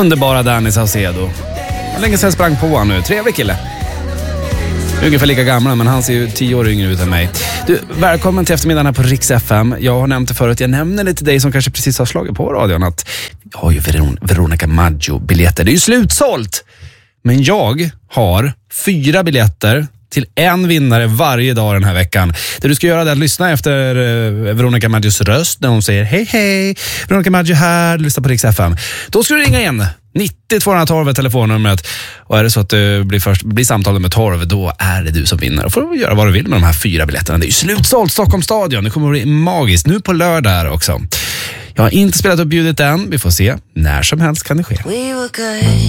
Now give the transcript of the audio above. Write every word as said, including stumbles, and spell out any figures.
Underbara Danny Saucedo. Länge sedan sprang på han nu. Trevlig kille. Ungefär lika gamla, men han ser ju tio år yngre ut än mig. Du, välkommen till eftermiddagen här på Rix F M. Jag har nämnt det förut, jag nämner det till dig som kanske precis har slagit på radion att jag har ju Veron- Veronica Maggio-biljetter. Det är ju slutsålt! Men jag har fyra biljetter till en vinnare varje dag den här veckan. Det du ska göra är att lyssna efter uh, Veronica Maggios röst när hon säger hej hej, Veronica Maggio här, lyssna på Rix F M. Då ska du ringa in nittio tvåhundratolv är telefonnumret, och är det så att du blir, först, blir samtalet med tolv, då är det du som vinner. Och får du göra vad du vill med de här fyra biljetterna. Det är ju slutsålt Stockholms stadion, det kommer att bli magiskt. Nu på lördag här också. Jag har inte spelat och bjudit än, vi får se. När som helst kan det ske. We were good.